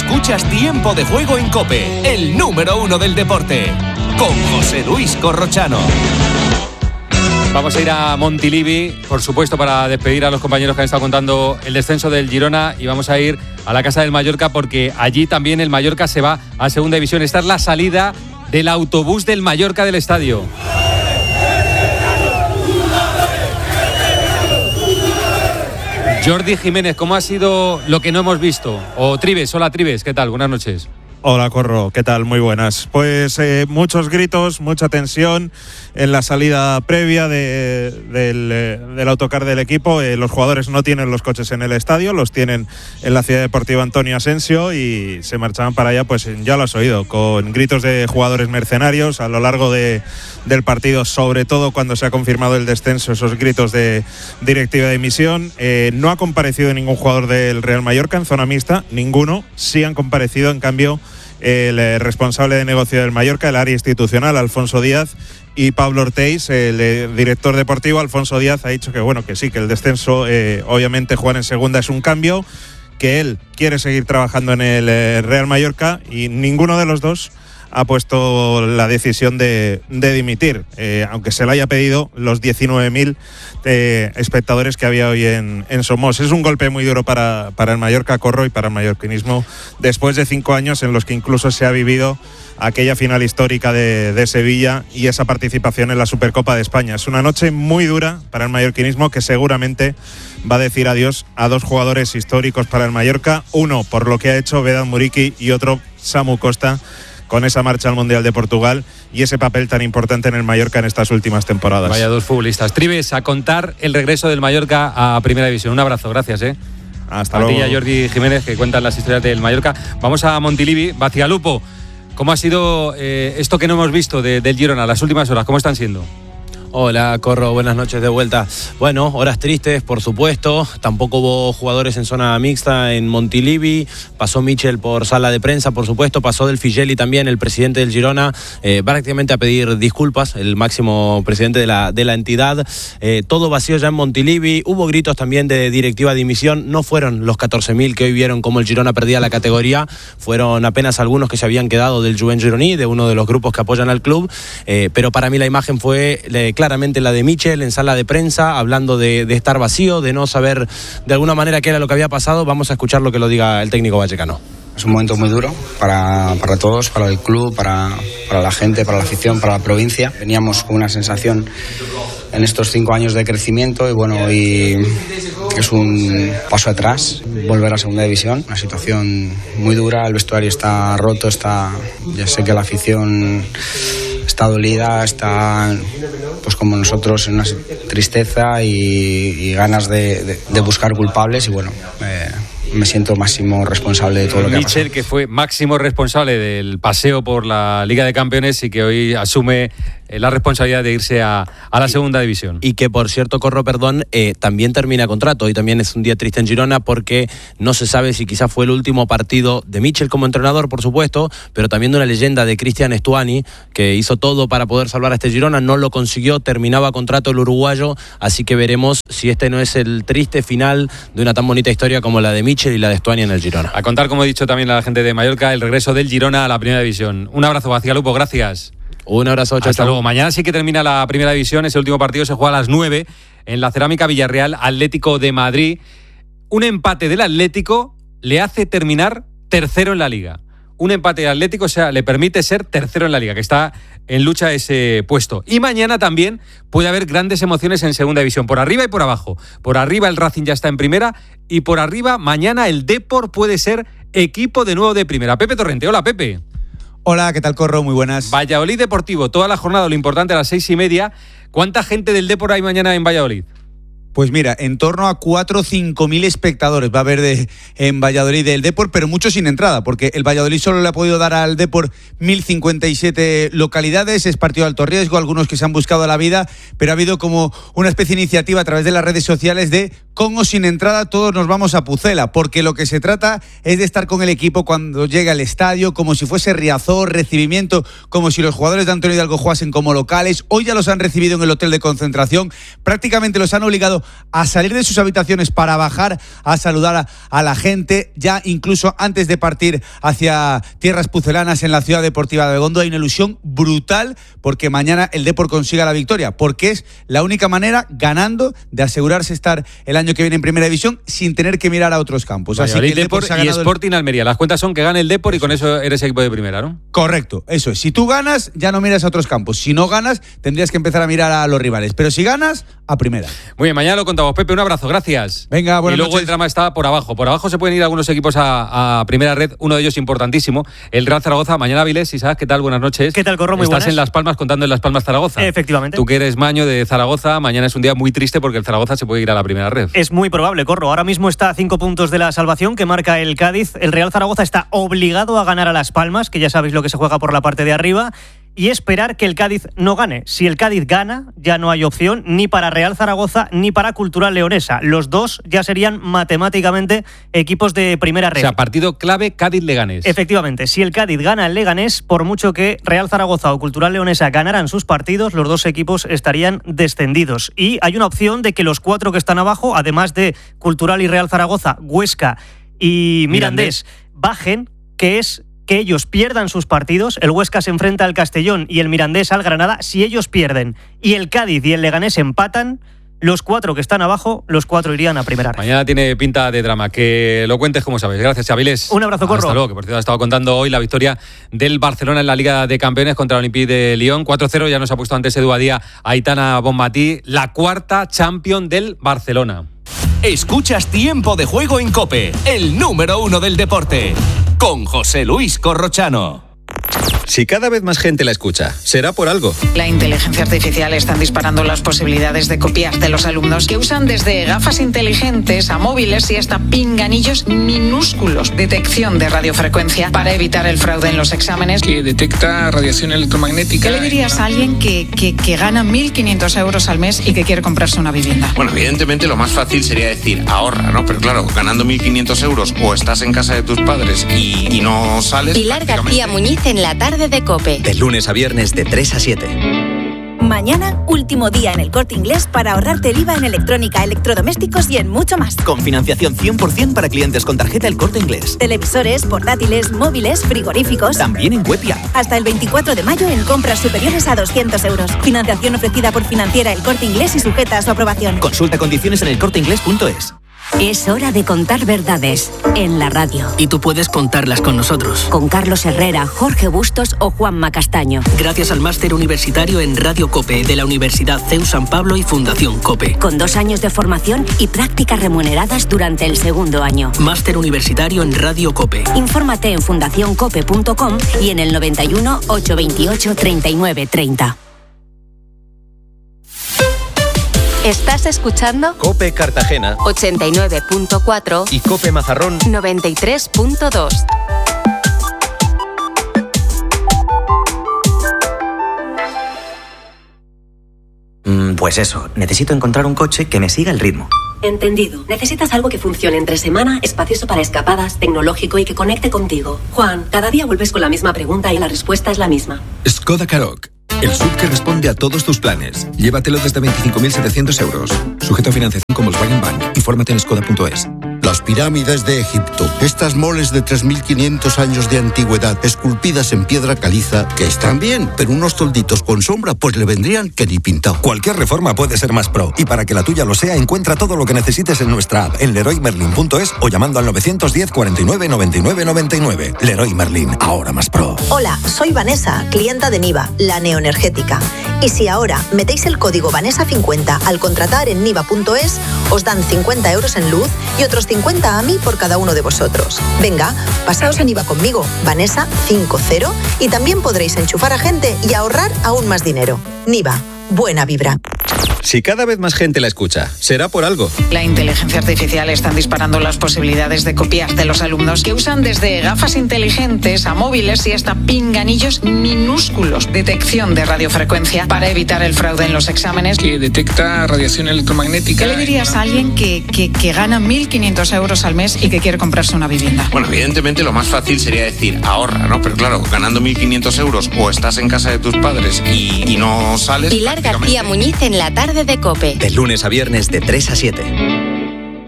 Escuchas Tiempo de Juego en COPE, el número 1 del deporte, con José Luis Corrochano. Vamos a ir a Montilivi, por supuesto, para despedir a los compañeros que han estado contando el descenso del Girona, y vamos a ir a la casa del Mallorca porque allí también el Mallorca se va a segunda división. Esta es la salida del autobús del Mallorca del estadio. Jordi Jiménez, ¿cómo ha sido lo que no hemos visto? O Trives, hola Trives, ¿qué tal? Buenas noches. Hola Corro, ¿qué tal? Muy buenas. Pues muchos gritos, mucha tensión en la salida previa del autocar del equipo. Los jugadores no tienen los coches en el estadio, los tienen en la Ciudad Deportiva Antonio Asensio y se marchaban para allá, pues ya lo has oído, con gritos de jugadores mercenarios a lo largo del partido, sobre todo cuando se ha confirmado el descenso, esos gritos de directiva de emisión. No ha comparecido ningún jugador del Real Mallorca en zona mixta, ninguno. Sí han comparecido, en cambio, el responsable de negocio del Mallorca, el área institucional, Alfonso Díaz, y Pablo Ortiz, el director deportivo. Alfonso Díaz ha dicho que bueno, que sí, que el descenso, obviamente jugar en segunda es un cambio, que él quiere seguir trabajando en el Real Mallorca, y ninguno de los dos ha puesto la decisión de dimitir, aunque se le haya pedido los 19.000 espectadores que había hoy en Somos. Es un golpe muy duro para el Mallorca, Corro, y para el mallorquinismo, después de 5 años en los que incluso se ha vivido aquella final histórica de Sevilla y esa participación en la Supercopa de España. Es una noche muy dura para el mallorquinismo, que seguramente va a decir adiós a 2 jugadores históricos para el Mallorca, uno por lo que ha hecho Vedat Muriqui y otro Samu Costa, con esa marcha al Mundial de Portugal y ese papel tan importante en el Mallorca en estas últimas temporadas. Vaya 2 futbolistas. Trives, a contar el regreso del Mallorca a Primera División. Un abrazo, gracias. Hasta a luego. ti y a Jordi Jiménez, que cuentan las historias del Mallorca. Vamos a Montilivi. Bacigalupo, ¿cómo ha sido esto que no hemos visto del Girona, las últimas horas? ¿Cómo están siendo? Hola, Corro, buenas noches de vuelta. Bueno, horas tristes, por supuesto. Tampoco hubo jugadores en zona mixta en Montilivi. Pasó Michel por sala de prensa, por supuesto. Pasó Del Figelli también, el presidente del Girona, prácticamente a pedir disculpas, el máximo presidente de la entidad. Todo vacío ya en Montilivi. Hubo gritos también de directiva de dimisión. No fueron los 14.000 que hoy vieron cómo el Girona perdía la categoría. Fueron apenas algunos que se habían quedado del Jovent Gironí, de uno de los grupos que apoyan al club. Pero para mí la imagen fue claramente la de Michel en sala de prensa, hablando de estar vacío, de no saber de alguna manera qué era lo que había pasado. Vamos a escuchar lo que lo diga el técnico vallecano. Es un momento muy duro para todos, para el club, para la gente, para la afición, para la provincia. Veníamos con una sensación en estos 5 años de crecimiento y es un paso atrás, volver a segunda división, una situación muy dura, el vestuario está roto, ya sé que la afición está dolida, está pues como nosotros en una tristeza y ganas de buscar culpables y me siento máximo responsable de todo lo que ha pasado. Michel, que fue máximo responsable del paseo por la Liga de Campeones y que hoy asume la responsabilidad de irse a la segunda división. Y que, por cierto, Corro, también termina contrato. Hoy también es un día triste en Girona porque no se sabe si quizás fue el último partido de Michel como entrenador, por supuesto, pero también de una leyenda de Cristian Stuani, que hizo todo para poder salvar a este Girona, no lo consiguió, terminaba contrato el uruguayo, así que veremos si este no es el triste final de una tan bonita historia como la de Michel y la de Stuani en el Girona. A contar, como he dicho también la gente de Mallorca, el regreso del Girona a la Primera División. Un abrazo, Bacigalupo, gracias. Un abrazo, hasta luego. Mañana sí que termina la Primera División. Ese último partido se juega a las 9 en la Cerámica Villarreal, Atlético de Madrid. Un empate del Atlético le hace terminar tercero en la Liga. Un empate del Atlético, le permite ser tercero en la Liga, que está en lucha ese puesto. Y mañana también puede haber grandes emociones en segunda división, por arriba y por abajo. Por arriba el Racing ya está en primera y por arriba mañana el Depor puede ser equipo de nuevo de primera. Pepe Torrente, hola Pepe. Hola, ¿qué tal, Corro? Muy buenas. Valladolid Deportivo, toda la jornada, lo importante a las 6:30. ¿Cuánta gente del Depor hay mañana en Valladolid? Pues mira, en torno a 4 o 5.000 espectadores va a haber en Valladolid del Depor, pero muchos sin entrada, porque el Valladolid solo le ha podido dar al Depor 1.057 localidades, es partido de alto riesgo, algunos que se han buscado la vida, pero ha habido como una especie de iniciativa a través de las redes sociales de con o sin entrada, todos nos vamos a Pucela, porque lo que se trata es de estar con el equipo cuando llega al estadio, como si fuese Riazor, recibimiento, como si los jugadores de Antonio Hidalgo jugasen como locales. Hoy ya los han recibido en el hotel de concentración, prácticamente los han obligado a salir de sus habitaciones para bajar a saludar a la gente, ya incluso antes de partir hacia tierras pucelanas en la ciudad deportiva de Begondo. Hay una ilusión brutal porque mañana el Depor consiga la victoria, porque es la única manera, ganando, de asegurarse estar el año que viene en Primera División sin tener que mirar a otros campos. Así que el Depor y Sporting Almería. Las cuentas son que gane el Depor y con eso eres equipo de primera, ¿no? Correcto, eso es. Si tú ganas, ya no miras a otros campos. Si no ganas, tendrías que empezar a mirar a los rivales. Pero si ganas, a primera. Muy bien, mañana lo contamos. Pepe, un abrazo, gracias. Venga, buenas noches. Y luego noches. el drama está por abajo. Por abajo se pueden ir algunos equipos a primera red, uno de ellos importantísimo, el Real Zaragoza. Mañana, Avilés, Isaac, ¿qué tal? Buenas noches. ¿Qué tal, Corro? Muy buenas. Estás en Las Palmas contando en Las Palmas Zaragoza. Efectivamente. Tú que eres maño de Zaragoza, mañana es un día muy triste porque el Zaragoza se puede ir a la primera red. Es muy probable, Corro. Ahora mismo está a 5 puntos de la salvación que marca el Cádiz. El Real Zaragoza está obligado a ganar a Las Palmas, que ya sabéis lo que se juega por la parte de arriba, y esperar que el Cádiz no gane. Si el Cádiz gana, ya no hay opción ni para Real Zaragoza ni para Cultural Leonesa. Los dos ya serían matemáticamente equipos de primera red. O sea, partido clave Cádiz-Leganés. Efectivamente, si el Cádiz gana el Leganés, por mucho que Real Zaragoza o Cultural Leonesa ganaran sus partidos, los dos equipos estarían descendidos. Y hay una opción de que los 4 que están abajo, además de Cultural y Real Zaragoza, Huesca y Mirandés, bajen, que es que ellos pierdan sus partidos. El Huesca se enfrenta al Castellón y el Mirandés al Granada. Si ellos pierden y el Cádiz y el Leganés empatan, los 4 que están abajo, los 4 irían a primera red. Mañana tiene pinta de drama. Que lo cuentes como sabes. Gracias, Avilés. Un abrazo, Corro. Hasta luego, que por cierto ha estado contando hoy la victoria del Barcelona en la Liga de Campeones contra el Olympique de Lyon. 4-0, ya nos ha puesto antes Edu Badía, Aitana Bonmatí, la 4ª Champion del Barcelona. Escuchas Tiempo de Juego en COPE, el número 1 del deporte, con José Luis Corrochano. Si cada vez más gente la escucha, será por algo. La inteligencia artificial está disparando las posibilidades de copiar de los alumnos, que usan desde gafas inteligentes a móviles y hasta pinganillos minúsculos. Detección de radiofrecuencia para evitar el fraude en los exámenes. Que detecta radiación electromagnética. ¿Qué le dirías a alguien que gana 1.500 euros al mes y que quiere comprarse una vivienda? Bueno, evidentemente lo más fácil sería decir ahorra, ¿no? Pero claro, ganando 1.500 euros o estás en casa de tus padres y no sales... Pilar García Muñiz en la tarde de COPE. De lunes a viernes de 3 a 7. Mañana, último día en El Corte Inglés para ahorrarte el IVA en electrónica, electrodomésticos y en mucho más. Con financiación 100% para clientes con tarjeta El Corte Inglés. Televisores, portátiles, móviles, frigoríficos. También en web y app. Hasta el 24 de mayo en compras superiores a 200 euros. Financiación ofrecida por Financiera El Corte Inglés y sujeta a su aprobación. Consulta condiciones en elcorteinglés.es. Es hora de contar verdades en la radio. Y tú puedes contarlas con nosotros. Con Carlos Herrera, Jorge Bustos o Juanma Castaño. Gracias al máster universitario en Radio COPE de la Universidad CEU San Pablo y Fundación COPE. Con 2 años de formación y prácticas remuneradas durante el segundo año. Máster universitario en Radio COPE. Infórmate en fundacioncope.com y en el 91 828 39 30. Estás escuchando COPE Cartagena 89.4 y COPE Mazarrón 93.2. Pues eso, necesito encontrar un coche que me siga el ritmo. Entendido. Necesitas algo que funcione entre semana, espacioso para escapadas, tecnológico y que conecte contigo. Juan, cada día vuelves con la misma pregunta y la respuesta es la misma. Skoda Karoq. El SUV que responde a todos tus planes. Llévatelo desde 25.700 euros. Sujeto a financiación con Volkswagen Bank. Infórmate en skoda.es. Las pirámides de Egipto. Estas moles de 3.500 años de antigüedad, esculpidas en piedra caliza, que están bien, pero unos tolditos con sombra, pues le vendrían que ni pintado. Cualquier reforma puede ser más pro. Y para que la tuya lo sea, encuentra todo lo que necesites en nuestra app, en leroymerlin.es o llamando al 910 49 99 99. Leroy Merlin, ahora más pro. Hola, soy Vanessa, clienta de Niva, la neoenergética. Y si ahora metéis el código Vanessa50 al contratar en niva.es, os dan 50 euros en luz y otros 50 a mí por cada uno de vosotros. Venga, pasaos a Niva conmigo, Vanessa50, y también podréis enchufar a gente y ahorrar aún más dinero. Niva, buena vibra. Si cada vez más gente la escucha, será por algo. La inteligencia artificial está disparando las posibilidades de copiar de los alumnos que usan desde gafas inteligentes a móviles y hasta pinganillos minúsculos. Detección de radiofrecuencia para evitar el fraude en los exámenes. Que detecta radiación electromagnética. ¿Qué le dirías a alguien que gana 1.500 euros al mes y que quiere comprarse una vivienda? Bueno, evidentemente lo más fácil sería decir ahorra, ¿no? Pero claro, ganando 1.500 euros o estás en casa de tus padres y no sales... Pilar García Muñiz en la tarde de COPE. De lunes a viernes de 3 a 7.